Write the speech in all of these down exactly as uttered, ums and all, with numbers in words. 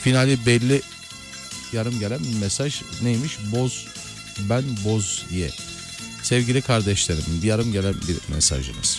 finali belli. Yarım gelen bir mesaj neymiş? Boz ben boz ye. Sevgili kardeşlerim, bir yarım gelen bir mesajınız.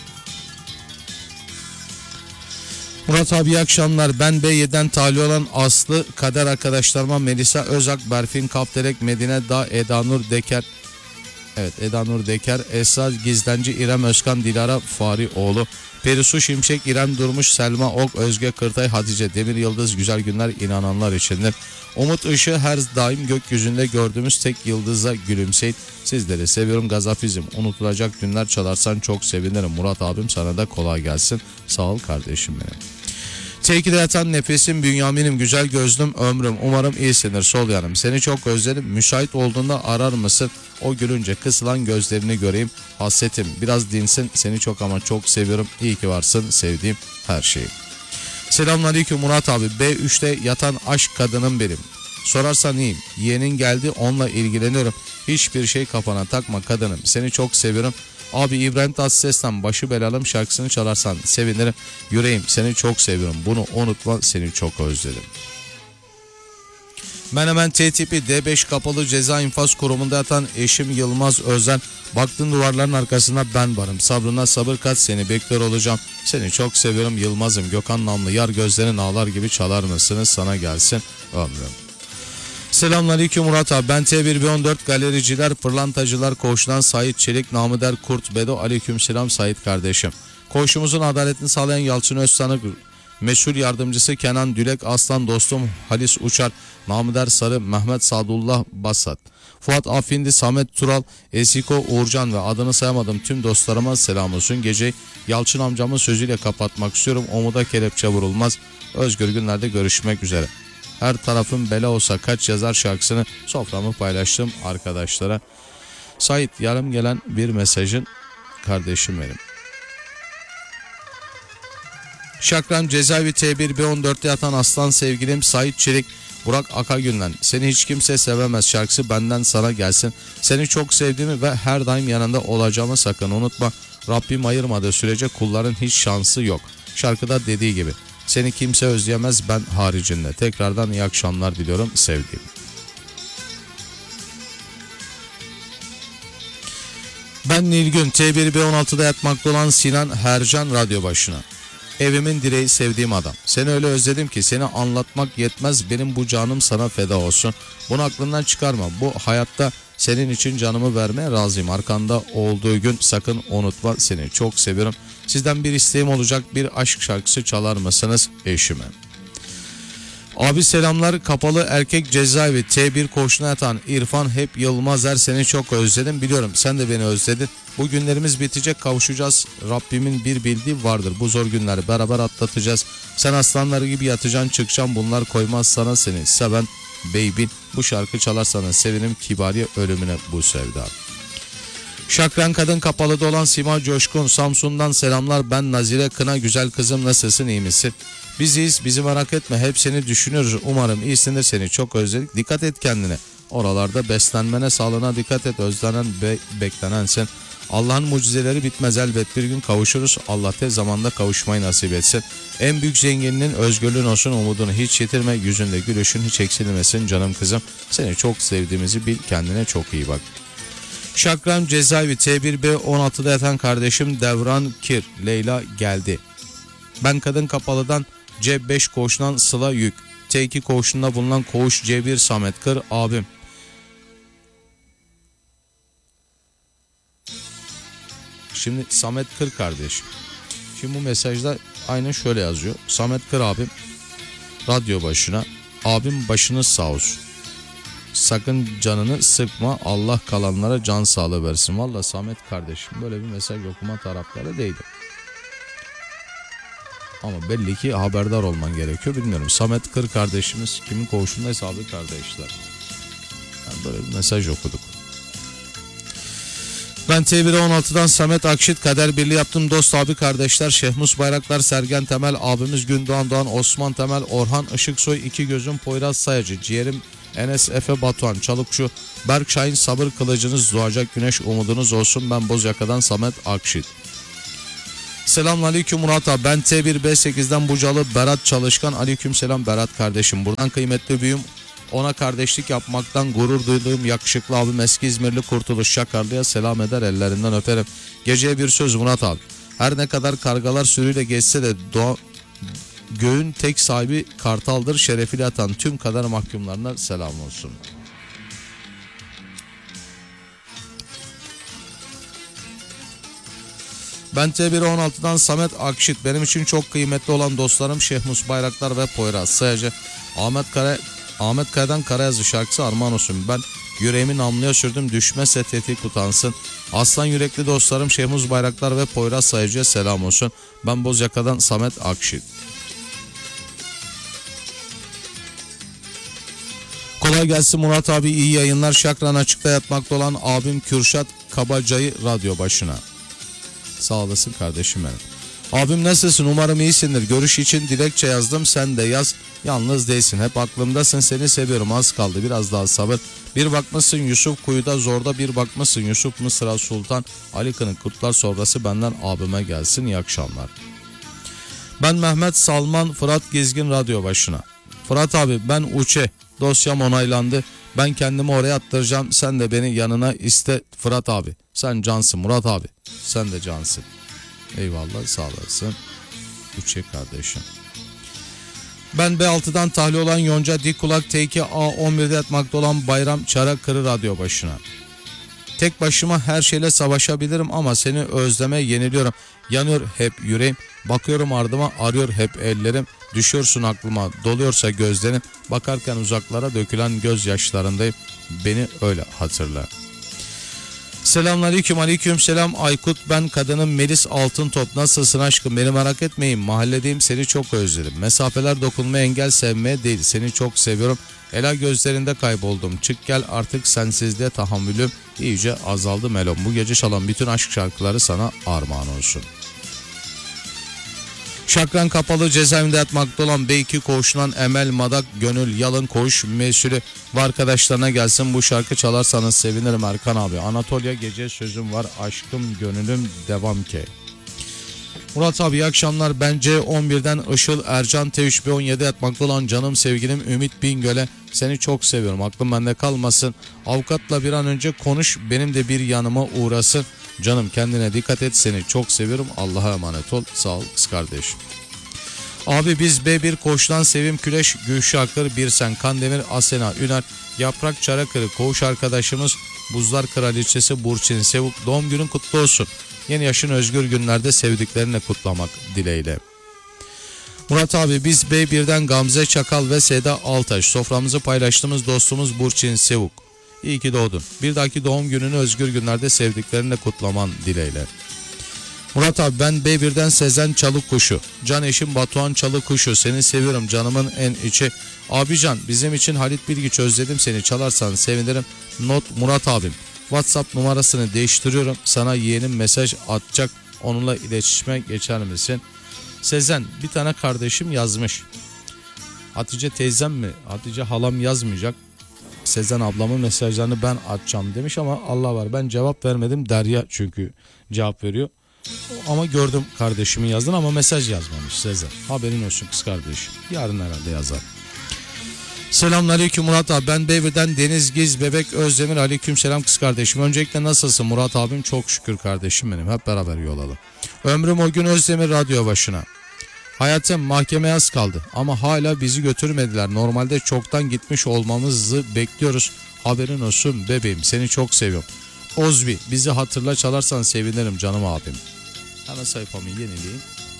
Murat abi iyi akşamlar. Ben B Y'den tali olan Aslı, kader arkadaşlarıma Melisa Özak, Berfin Kapterek, Medine Dağ, Eda Nur Deker. Evet, Eda Nur Deker, Esra Gizlenci, İrem Özkan, Dilara Farioğlu, Perisu Şimşek, İrem Durmuş, Selma Ok, Özge Kırtay, Hatice Demir Yıldız. Güzel günler inananlar içindir. Umut ışığı her daim gökyüzünde gördüğümüz tek yıldıza gülümseyin. Sizleri seviyorum. Gazafizm unutulacak günler çalarsan çok sevinirim. Murat abim sana da kolay gelsin. Sağ ol kardeşim benim. Tekide yatan nefesim, Bünyamin'im, güzel gözlüm, ömrüm. Umarım iyisindir sol yanım. Seni çok özledim. Müsait olduğunda arar mısın? O gülünce kısılan gözlerini göreyim. Hasretim biraz dinsin. Seni çok ama çok seviyorum. İyi ki varsın sevdiğim her şeyim. Selamünaleyküm Murat abi. B üçte yatan aşk kadınım benim. Sorarsan iyiyim. Yeğenin geldi, onunla ilgileniyorum. Hiçbir şey kafana takma kadınım. Seni çok seviyorum. Abi İbrahim Tatlıses'ten Başı Belalım şarkısını çalarsan sevinirim. Yüreğim seni çok seviyorum. Bunu unutma, seni çok özledim. Menemen T tipi D beş kapalı ceza infaz kurumunda yatan eşim Yılmaz Özen. Baktın duvarların arkasında ben varım. Sabrına sabır kat, seni bekliyor olacağım. Seni çok seviyorum Yılmaz'ım. Gökhan Namlı, yar gözlerin ağlar gibi çalar mısınız? Sana gelsin ömrüm. Selamünaleyküm Murat abi. Ben T bir B on dört galericiler, pırlantacılar koğuşundan Sait Çelik, namı der Kurt Bedo. Aleykümselam Sait kardeşim. Koğuşumuzun adaletini sağlayan Yalçın Öztan'ı, mesul yardımcısı Kenan Dülek Aslan, dostum Halis Uçar, namı der Sarı, Mehmet Sadullah Basat, Fuat Afindi, Samet Tural, Esiko Uğurcan ve adını sayamadığım tüm dostlarıma selam olsun. Geceyi Yalçın amcamın sözüyle kapatmak istiyorum. Omuda kelepçe vurulmaz. Özgür günlerde görüşmek üzere. Her tarafın bela olsa kaç yazar şarkısını soframı paylaştım arkadaşlara. Sait, yarım gelen bir mesajın kardeşim benim. Şakran cezaevi T bir B on dörtte yatan aslan sevgilim Sait Çelik, Burak Akagün'den seni hiç kimse sevemez şarkısı benden sana gelsin. Seni çok sevdiğimi ve her daim yanında olacağımı sakın unutma. Rabbim ayırmadığı sürece kulların hiç şansı yok. Şarkıda dediği gibi. Seni kimse özleyemez ben haricinde. Tekrardan iyi akşamlar diliyorum sevdiğim. Ben Nilgün, T bir B on altıda yatmakta olan Sinan Hercan radyo başına. Evimin direği sevdiğim adam. Seni öyle özledim ki seni anlatmak yetmez, benim bu canım sana feda olsun. Bunu aklından çıkarma. Bu hayatta senin için canımı vermeye razıyım. Arkanda olduğu gün sakın unutma, seni çok seviyorum. Sizden bir isteğim olacak, bir aşk şarkısı çalar mısınız eşime? Abi selamlar, kapalı erkek cezaevi T bir koğuşuna yatan İrfan Hep Yılmazer, seni çok özledim. Biliyorum sen de beni özledin. Bu günlerimiz bitecek, kavuşacağız. Rabbimin bir bildiği vardır. Bu zor günleri beraber atlatacağız. Sen aslanları gibi yatacaksın çıkacaksın, bunlar koymaz sana seni seven baby. Bu şarkı çalarsanız sevinirim, Kibariye ölümüne bu sevda. Şakran kadın kapalıda olan Sima Coşkun, Samsun'dan selamlar. Ben Nazire Kına, güzel kızım nasılsın, iyi misin? Biziz, bizi merak etme, hep seni düşünüyoruz. Umarım iyisindir, seni çok özledik. Dikkat et kendine. Oralarda beslenmene, sağlığına dikkat et. Özlenen ve beklenen sen. Allah'ın mucizeleri bitmez, elbet bir gün kavuşuruz. Allah tez zamanda kavuşmayı nasip etsin. En büyük zenginliğin özgürlüğün olsun, umudunu hiç yitirme. Yüzünde gülüşün hiç eksilmesin canım kızım. Seni çok sevdiğimizi bil, kendine çok iyi bak. Şakran cezaevi T bir B on altıda yatan kardeşim Devran Kir, Leyla geldi. Ben kadın kapalıdan C beş koğuşundan Sıla Yük, T iki koğuşunda bulunan koğuş C bir Samet Kır abim. Şimdi Samet Kır kardeşim. Şimdi bu mesajda aynen şöyle yazıyor. Samet Kır abim radyo başına. Abim başınız sağ olsun. Sakın canını sıkma. Allah kalanlara can sağlığı versin. Valla Samet kardeşim böyle bir mesaj okuma taraftarı değilim. Ama belli ki haberdar olman gerekiyor. Bilmiyorum. Samet Kır kardeşimiz kimin koğuşundaysa abi kardeşler. Yani böyle bir mesaj okuduk. Ben T bir on altıdan Samet Akşit, kader birliği yaptım dost abi kardeşler. Şehmus Bayraklar, Sergen Temel, abimiz Gündoğan Doğan, Osman Temel, Orhan Işıksoy, iki gözüm Poyraz Sayacı, ciğerim Enes Efe Batuhan, Çalıkçu, Berk Şahin, sabır kılıcınız doğacak güneş umudunuz olsun. Ben Bozyaka'dan Samet Akşit. Selamünaleyküm Murat abi. Ben T bir B sekizden Bucalı Berat Çalışkan. Aleykümselam Berat kardeşim. Buradan kıymetli büyüğüm ona kardeşlik yapmaktan gurur duyduğum yakışıklı abim eski İzmirli Kurtuluş Şakarlı'ya selam eder, ellerinden öperim. Geceye bir söz Murat abi. Her ne kadar kargalar sürüyle geçse de doğa, göğün tek sahibi kartaldır. Şerefiyle atan tüm kader mahkumlarına selam olsun. Ben T bir on altıdan Samet Akşit. Benim için çok kıymetli olan dostlarım Şehmus Bayraktar ve Poyraz Sayacı. Ahmet Kara Ahmet Kaya'dan Karayazı şarkısı armağan olsun. Ben yüreğimi namluya sürdüm, düşmezse tetik utansın. Aslan yürekli dostlarım Şehmus Bayraktar ve Poyraz Sayıcı'ya selam olsun. Ben Bozyaka'dan Samet Akşit. Kolay gelsin Murat abi, iyi yayınlar. Şakran açıkta yatmakta olan abim Kürşat Kabacayı radyo başına. Sağ olasın kardeşim benim. Abim nasılsın? Umarım iyisindir. Görüş için dilekçe yazdım. Sen de yaz. Yalnız değilsin. Hep aklımdasın. Seni seviyorum. Az kaldı. Biraz daha sabır. Bir bakmışsın Yusuf kuyuda zorda. Bir bakmışsın Yusuf Mısır'a Sultan. Ali Kınık Kurtlar Sofrası benden abime gelsin. İyi akşamlar. Ben Mehmet Salman Fırat Gezgin radyo başına. Fırat abi ben Uçe. Dosyam onaylandı. Ben kendimi oraya attıracağım. Sen de beni yanına iste Fırat abi. Sen cansın Murat abi. Sen de cansın. Eyvallah, sağ olasın. Uçe kardeşim. Ben B altıdan tahliye olan Yonca Dik Kulak T iki A on birde yatmakta olan Bayram Çarakırı radyo başına. Tek başıma her şeyle savaşabilirim ama seni özleme yeniliyorum. Yanıyor hep yüreğim. Bakıyorum ardıma, arıyor hep ellerim. Düşüyorsun aklıma, doluyorsa gözlerim. Bakarken uzaklara dökülen gözyaşlarındayım. Beni öyle hatırla. Selamünaleyküm, aleyküm selam Aykut. Ben kadınım Melis Altıntop. Nasılsın aşkım? Beni merak etmeyin. Mahalledeyim, seni çok özledim. Mesafeler dokunmaya engel, sevmeye değil. Seni çok seviyorum. Ela gözlerinde kayboldum. Çık gel artık, sensizliğe tahammülüm iyice azaldı melom. Bu gece çalan bütün aşk şarkıları sana armağan olsun. Şakran kapalı cezaevinde yatmakta olan B iki koğuşundan Emel Madak Gönül Yalın koğuş mesulü ve arkadaşlarına gelsin. Bu şarkı çalarsanız sevinirim Erkan abi. Anatolia gece sözüm var, aşkım gönülüm devam ki. Murat abi iyi akşamlar. Bence on birden Işıl Ercan T üç B on yedi yatmakta olan canım sevgilim Ümit Bingöl'e seni çok seviyorum. Aklım bende kalmasın. Avukatla bir an önce konuş, benim de bir yanıma uğrasın. Canım kendine dikkat et, seni çok seviyorum. Allah'a emanet ol. Sağ ol kız kardeşim. Abi biz B bir koğuştan Sevim Küleş, Gülşakır, Birsen, Kandemir, Asena, Üner, Yaprak Çarakırı, koğuş arkadaşımız Buzlar Kraliçesi Burçin Sevuk, doğum günün kutlu olsun. Yeni yaşın özgür günlerde sevdiklerini kutlamak dileğiyle. Murat abi biz B birden Gamze Çakal ve Seda Altaş, soframızı paylaştığımız dostumuz Burçin Sevuk. İyi ki doğdun. Bir dahaki doğum gününü özgür günlerde sevdiklerinle kutlaman dileğiyle. Murat abi ben B birden Sezen Çalıkuşu. Can eşim Batuhan Çalıkuşu. Seni seviyorum canımın en içi. Abican bizim için Halit Bilgiç, özledim seni, çalarsan sevinirim. Not Murat abim. WhatsApp numarasını değiştiriyorum. Sana yeğenim mesaj atacak. Onunla iletişime geçer misin? Sezen bir tane kardeşim yazmış. Hatice teyzem mi? Hatice halam yazmayacak. Sezen ablamın mesajlarını ben atacağım demiş ama Allah var ben cevap vermedim. Derya çünkü cevap veriyor. Ama gördüm kardeşimin yazdığını ama mesaj yazmamış Sezen. Haberin olsun kız kardeşim. Yarın herhalde yazar. Selamünaleyküm Murat abi. Ben Beyve'den Deniz Giz Bebek Özdemir. Aleykümselam kız kardeşim. Öncelikle nasılsın Murat abim? Çok şükür kardeşim benim. Hep beraber yol alalım. Ömrüm o gün Özdemir radyo başına. Hayatım mahkemeye az kaldı ama hala bizi götürmediler. Normalde çoktan gitmiş olmamızı bekliyoruz. Haberin olsun bebeğim, seni çok seviyorum. Ozbi bizi hatırla, çalarsan sevinirim canım abim. Hemen sayfamı yenileyim.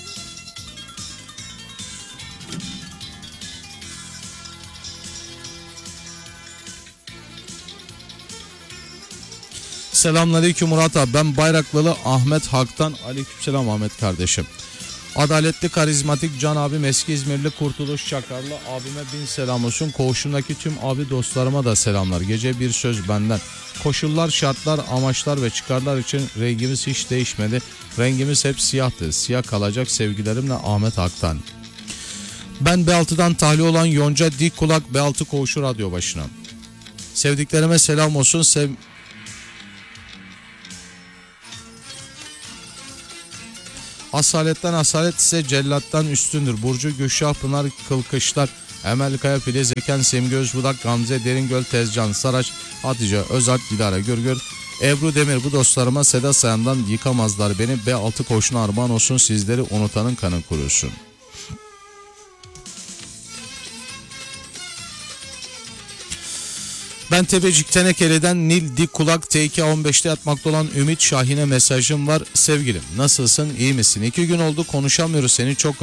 Selamünaleyküm Murat abi. Ben Bayraklılı Ahmet Hak'tan. Aleykümselam Ahmet kardeşim. Adaletli karizmatik Can abim eski İzmirli Kurtuluş Çakarlı abime bin selam olsun. Koğuşumdaki tüm abi dostlarıma da selamlar. Gece bir söz benden. Koşullar, şartlar, amaçlar ve çıkarlar için rengimiz hiç değişmedi. Rengimiz hep siyahtı. Siyah kalacak sevgilerimle Ahmet Hak'tan. Ben B altıdan tahliye olan Yonca Dik Kulak B altı Koğuşu radyo başına. Sevdiklerime selam olsun. Sev... Asaletten asalet ise cellattan üstündür. Burcu Gülşah Pınar Kılkışlar, Emel Kaya, Filiz Eken, Simge Özbudak, Gamze Deringöl, Tezcan Saraç, Hatice Özalp, Dilara Gürgür, Ebru Demir. Bu dostlarıma Seda Sayan'dan yıkamazlar beni. B altı koşuna armağan olsun, sizleri unutanın kanı kurusun. Ben Tepecik Tenekeli'den Nil Dik Kulak T iki on beşte yatmakta olan Ümit Şahin'e mesajım var. Sevgilim nasılsın, iyi misin? İki gün oldu konuşamıyoruz, seni çok